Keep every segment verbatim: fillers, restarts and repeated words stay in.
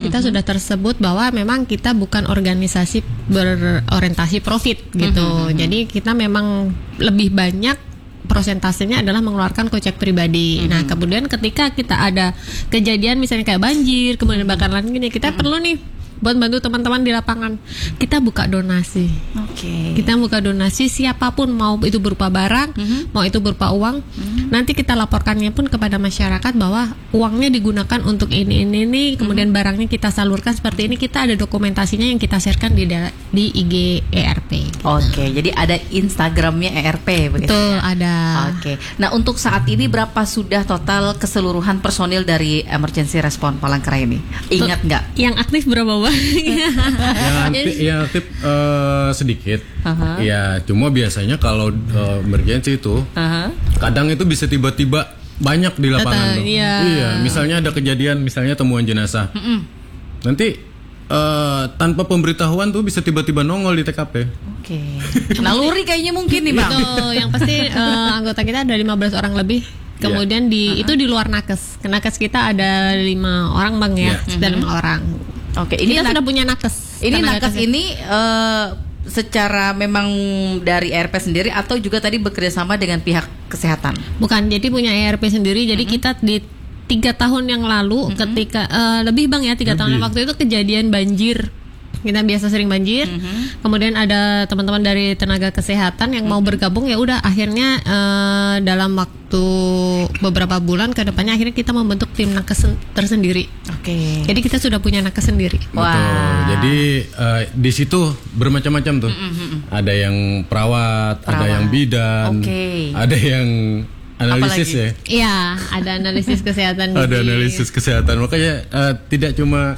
kita mm-hmm. sudah tersebut bahwa memang kita bukan organisasi berorientasi profit gitu. Mm-hmm. Jadi kita memang lebih banyak prosentasenya adalah mengeluarkan kocek pribadi. Mm-hmm. Nah, kemudian ketika kita ada kejadian misalnya kayak banjir, kemudian bakaran gini, kita mm-hmm. perlu nih buat bantu teman-teman di lapangan. Kita buka donasi. Oke. Okay. Kita buka donasi siapapun, mau itu berupa barang, mm-hmm. mau itu berupa uang. Mm-hmm. Nanti kita laporkannya pun kepada masyarakat bahwa uangnya digunakan untuk ini ini ini, kemudian mm-hmm. barangnya kita salurkan seperti ini. Kita ada dokumentasinya yang kita sharekan di di I G E R P. Oke, okay, jadi ada Instagramnya E R P begitu. Betul, ada. Oke. Okay. Nah, untuk saat ini berapa sudah total keseluruhan personil dari Emergency Response Palangkaraya ini? Ingat nggak? Yang aktif berapa? yang aktif, yang aktif uh, sedikit, uh-huh. ya cuma biasanya kalau uh, emergency itu uh-huh. kadang itu bisa tiba-tiba banyak di lapangan. Data, iya. iya, misalnya ada kejadian, misalnya temuan jenazah, mm-mm. nanti uh, tanpa pemberitahuan tuh bisa tiba-tiba nongol di T K P. Oke. Okay. Naluri kayaknya mungkin nih bang. Betul, yang pasti uh, anggota kita ada lima belas orang lebih. Kemudian yeah. di uh-huh. itu di luar nakes. Nakes kita ada lima orang bang ya, yeah. sudah lima mm-hmm. orang. Oke, ini kita nak- sudah punya nakes. Ini nakes ini uh, secara memang dari E R P sendiri atau juga tadi bekerja sama dengan pihak kesehatan? Bukan, jadi punya E R P sendiri. Jadi mm-hmm. kita di tiga tahun yang lalu, mm-hmm. ketika uh, lebih bang ya tiga tahun waktu itu kejadian banjir. Kita biasa sering banjir. Mm-hmm. Kemudian ada teman-teman dari tenaga kesehatan yang mm-hmm. mau bergabung, ya udah akhirnya uh, dalam waktu beberapa bulan ke depannya akhirnya kita membentuk tim nakes tersendiri. Oke. Okay. Jadi kita sudah punya nakes sendiri. Wah. Wow. Jadi uh, di situ bermacam-macam tuh. Mm-hmm. Ada yang perawat, perawat, ada yang bidan, okay. ada yang analisis ya. Iya, ada analisis kesehatan. Ada analisis kesehatan. Makanya uh, tidak cuma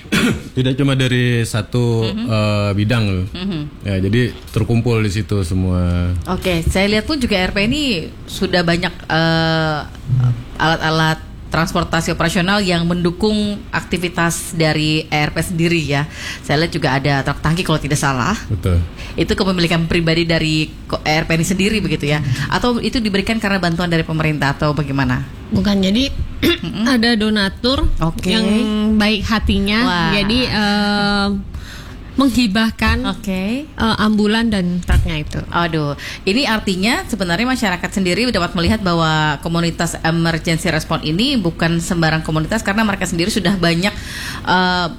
tidak cuma dari satu mm-hmm. uh, bidang loh. Mm-hmm. Ya, jadi terkumpul di situ semua. Oke, saya lihat pun juga E R P ini sudah banyak uh, alat-alat transportasi operasional yang mendukung aktivitas dari E R P sendiri ya. Saya lihat juga ada truk tangki kalau tidak salah. Betul. Itu kepemilikan pribadi dari E R P ini sendiri begitu ya? Atau itu diberikan karena bantuan dari pemerintah atau bagaimana? Bukan, jadi ada donatur okay. yang baik hatinya. Wah. Jadi uh, menghibahkan okay. uh, ambulan dan truknya itu. Aduh, ini artinya sebenarnya masyarakat sendiri dapat melihat bahwa komunitas emergency response ini bukan sembarang komunitas, karena mereka sendiri sudah banyak uh,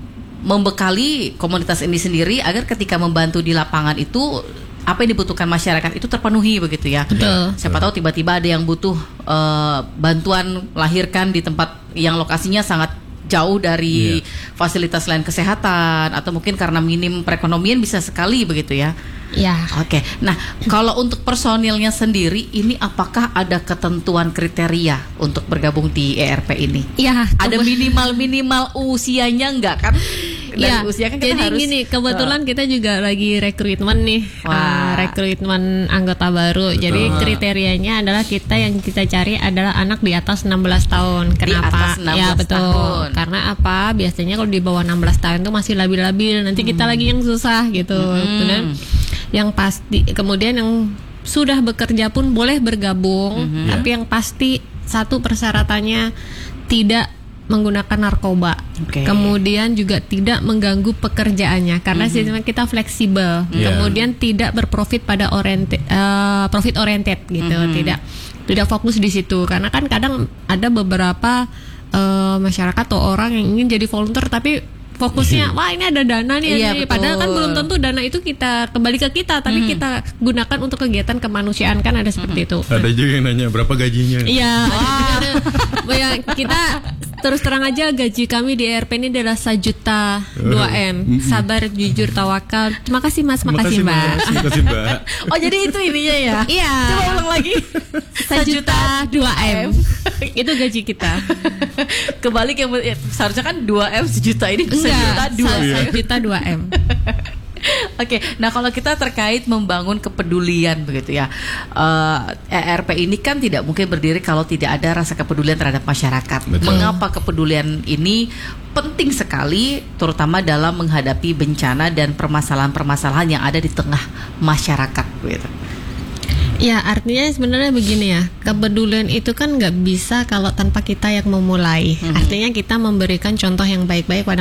membekali komunitas ini sendiri agar ketika membantu di lapangan itu apa yang dibutuhkan masyarakat itu terpenuhi begitu ya. Betul. Siapa tahu tiba-tiba ada yang butuh uh, bantuan melahirkan di tempat yang lokasinya sangat jauh dari yeah. fasilitas lain kesehatan, atau mungkin karena minim perekonomian bisa sekali begitu ya. Ya. Oke. Nah, kalau untuk personilnya sendiri ini apakah ada ketentuan kriteria untuk bergabung di E R P ini? Iya. Ada minimal-minimal usianya enggak kan? Iya. Usia kan kita jadi harus, gini, kebetulan uh, kita juga lagi rekrutmen nih, uh, rekrutmen anggota baru. Betul. Jadi kriterianya adalah kita yang kita cari adalah anak di atas enam belas tahun. Kenapa? Di atas enam belas ya betul. Tahun. Karena apa? Biasanya kalau di bawah enam belas tahun itu masih labil-labil. Nanti hmm. kita lagi yang susah gitu. Hmm. Kemudian yang pasti, kemudian yang sudah bekerja pun boleh bergabung, mm-hmm. tapi yang pasti satu persyaratannya tidak menggunakan narkoba, okay. kemudian juga tidak mengganggu pekerjaannya karena mm-hmm. sistem kita fleksibel, yeah. kemudian tidak berprofit pada oriented, uh, profit oriented gitu, mm-hmm. tidak tidak fokus di situ, karena kan kadang ada beberapa uh, masyarakat atau orang yang ingin jadi volunteer tapi fokusnya wah ini ada dana nih, iya, nih. Padahal kan belum tentu dana itu kita kembali ke kita, tapi mm-hmm. kita gunakan untuk kegiatan kemanusiaan, kan ada seperti mm-hmm. itu. Ada juga yang nanya berapa gajinya. Iya. Ya, kita terus terang aja gaji kami di E R P ini adalah sejuta dua M. Sabar, jujur, tawakal. Terima kasih Mas, makasih Mbak. Terima kasih Mbak. Oh jadi itu ininya ya? Iya. Coba ulang lagi. Sejuta dua M. Itu gaji kita. Kebalik yang seharusnya kan dua M sejuta, ini sejuta dua sejuta dua M. Oke, nah kalau kita terkait membangun kepedulian begitu ya, uh, E R P ini kan tidak mungkin berdiri kalau tidak ada rasa kepedulian terhadap masyarakat. Betul. Mengapa kepedulian ini penting sekali, terutama dalam menghadapi bencana dan permasalahan-permasalahan yang ada di tengah masyarakat gitu. Ya, artinya sebenarnya begini ya, kepedulian itu kan nggak bisa kalau tanpa kita yang memulai. Mm-hmm. Artinya kita memberikan contoh yang baik-baik pada